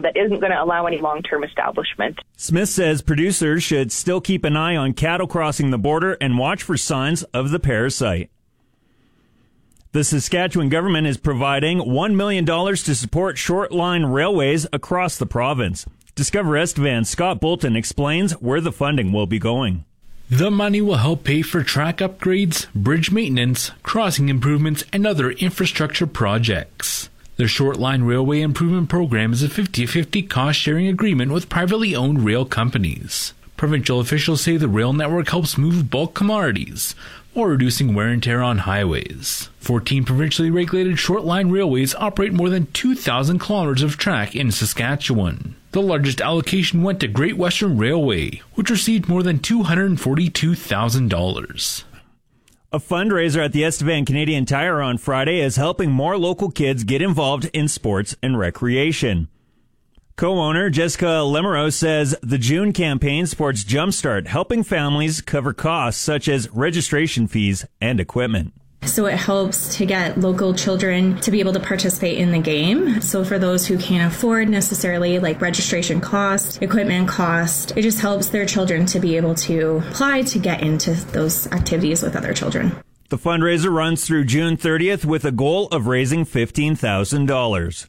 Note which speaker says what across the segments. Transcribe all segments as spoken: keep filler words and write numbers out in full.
Speaker 1: that isn't going to allow any long-term establishment.
Speaker 2: Smith says producers should still keep an eye on cattle crossing the border and watch for signs of the parasite. The Saskatchewan government is providing one million dollars to support short-line railways across the province. Discover Estevan's Scott Bolton explains where the funding will be going.
Speaker 3: The money will help pay for track upgrades, bridge maintenance, crossing improvements, and other infrastructure projects. The Short Line Railway Improvement Program is a fifty-fifty cost-sharing agreement with privately owned rail companies. Provincial officials say the rail network helps move bulk commodities while reducing wear and tear on highways. fourteen provincially regulated short-line railways operate more than two thousand kilometers of track in Saskatchewan. The largest allocation went to Great Western Railway, which received more than two hundred forty-two thousand dollars.
Speaker 2: A fundraiser at the Estevan Canadian Tire on Friday is helping more local kids get involved in sports and recreation. Co-owner Jessica Lemereau says the June campaign supports Jumpstart, helping families cover costs such as registration fees and equipment.
Speaker 4: So it helps to get local children to be able to participate in the game. So for those who can't afford necessarily like registration cost, equipment cost, it just helps their children to be able to apply to get into those activities with other children.
Speaker 2: The fundraiser runs through June thirtieth with a goal of raising fifteen thousand dollars.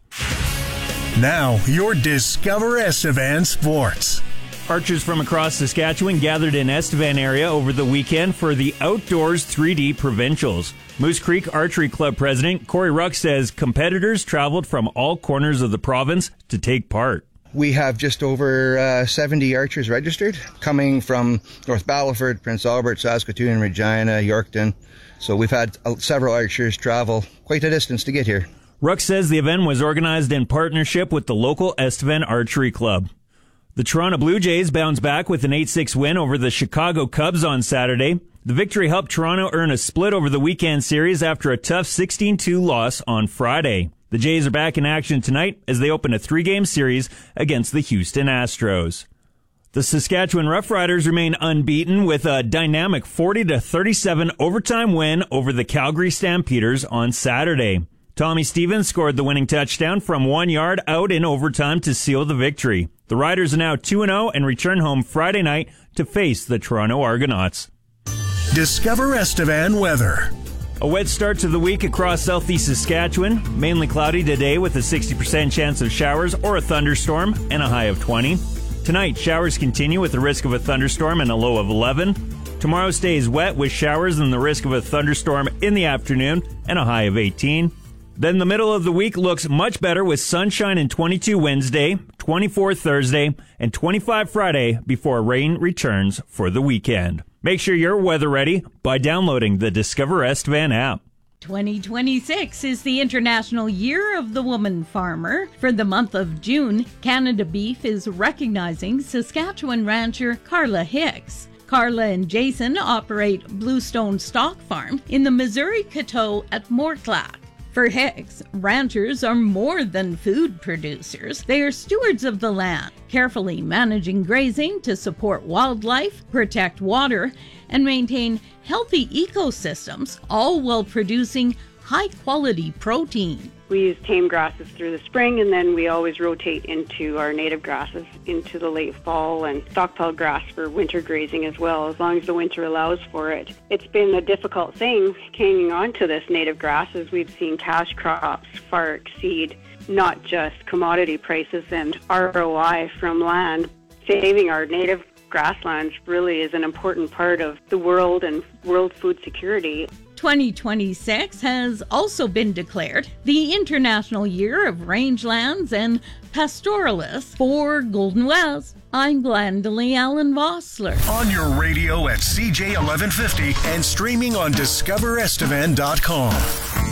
Speaker 5: Now, your Discover Estevan Sports.
Speaker 2: Archers from across Saskatchewan gathered in Estevan area over the weekend for the Outdoors three D Provincials. Moose Creek Archery Club president Corey Ruck says competitors traveled from all corners of the province to take part.
Speaker 6: We have just over uh, seventy archers registered, coming from North Battleford, Prince Albert, Saskatoon, Regina, Yorkton. So we've had uh, several archers travel quite a distance to get here.
Speaker 2: Ruck says the event was organized in partnership with the local Estevan Archery Club. The Toronto Blue Jays bounced back with an eight six win over the Chicago Cubs on Saturday. The victory helped Toronto earn a split over the weekend series after a tough sixteen two loss on Friday. The Jays are back in action tonight as they open a three-game series against the Houston Astros. The Saskatchewan Roughriders remain unbeaten with a dynamic forty to thirty-seven overtime win over the Calgary Stampeders on Saturday. Tommy Stevens scored the winning touchdown from one yard out in overtime to seal the victory. The Riders are now two and oh and return home Friday night to face the Toronto Argonauts.
Speaker 5: Discover Estevan weather.
Speaker 2: A wet start to the week across southeast Saskatchewan. Mainly cloudy today with a sixty percent chance of showers or a thunderstorm and a high of twenty. Tonight, showers continue with the risk of a thunderstorm and a low of eleven. Tomorrow stays wet with showers and the risk of a thunderstorm in the afternoon and a high of eighteen. Then the middle of the week looks much better with sunshine and twenty-two Wednesday, twenty-four Thursday, and twenty-five Friday before rain returns for the weekend. Make sure you're weather ready by downloading the Discover Estevan app.
Speaker 7: twenty twenty-six is the International Year of the Woman Farmer. For the month of June, Canada Beef is recognizing Saskatchewan rancher Carla Hicks. Carla and Jason operate Bluestone Stock Farm in the Missouri Coteau at Mortlach. For Hicks, ranchers are more than food producers. They are stewards of the land, carefully managing grazing to support wildlife, protect water, and maintain healthy ecosystems, all while producing high-quality protein.
Speaker 8: We use tame grasses through the spring, and then we always rotate into our native grasses into the late fall and stockpile grass for winter grazing as well, as long as the winter allows for it. It's been a difficult thing hanging on to this native grass as we've seen cash crops far exceed not just commodity prices and R O I from land. Saving our native grasslands really is an important part of the world and world food security.
Speaker 7: twenty twenty-six has also been declared the International Year of Rangelands and Pastoralists. For Golden West, I'm Glendalee Allen Vossler.
Speaker 5: On your radio at C J eleven fifty and streaming on discover estevan dot com.